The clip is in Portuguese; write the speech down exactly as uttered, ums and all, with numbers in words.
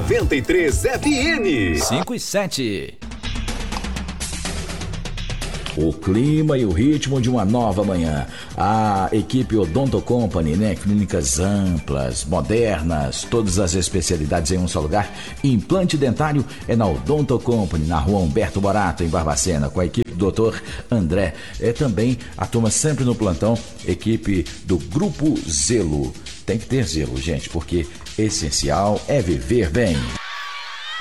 noventa e três F M. cinco e sete. O clima e o ritmo de uma nova manhã. A equipe Odonto Company, né? Clínicas amplas, modernas, todas as especialidades em um só lugar. Implante dentário é na Odonto Company, na rua Humberto Borato, em Barbacena, com a equipe do doutor André. É também a turma sempre no plantão, equipe do Grupo Zelo. Tem que ter zelo, gente, porque essencial é viver bem.